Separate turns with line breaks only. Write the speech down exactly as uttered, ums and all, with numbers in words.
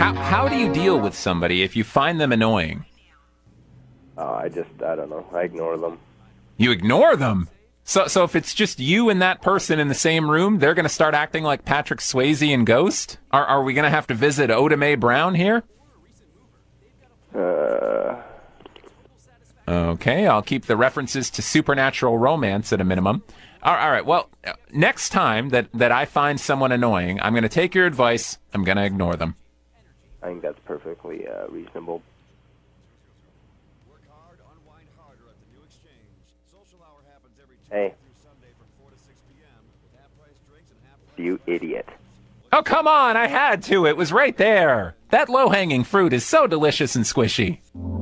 How how do you deal with somebody if you find them annoying?
Uh, I just, I don't know. I ignore them.
You ignore them? So so if it's just you and that person in the same room, they're going to start acting like Patrick Swayze in Ghost? Are, are we going to have to visit Oda Mae Brown here?
Uh...
Okay, I'll keep the references to supernatural romance at a minimum. All all right, well, next time that, that I find someone annoying, I'm going to take your advice. I'm going to ignore them.
I think that's perfectly uh, reasonable. Hey. You idiot.
Oh, come on, I had to. It was right there. That low-hanging fruit is so delicious and squishy.